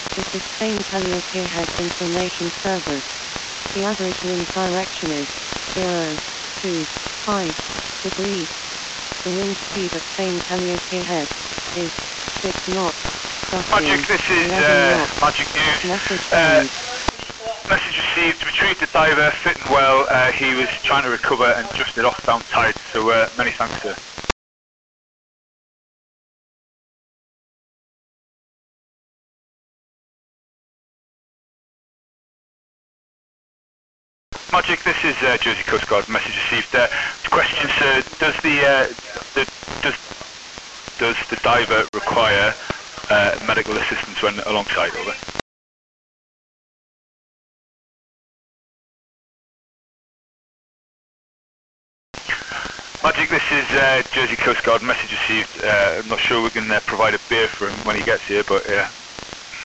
This is Spain Teleopierhead Information Service. The average wind direction is 0.25 degrees. The wind speed at Spain Teleopierhead is 6 knots. Magic, this is Magic News. Message received, retrieved the diver, fit and well. He was trying to recover and adjusted off down tide, so many thanks, sir. Magic, this is Jersey Coast Guard. Message received. Question, sir: does the diver require medical assistance when alongside? Over. Magic, this is Jersey Coast Guard. Message received. I'm not sure we can provide a beer for him when he gets here, but yeah.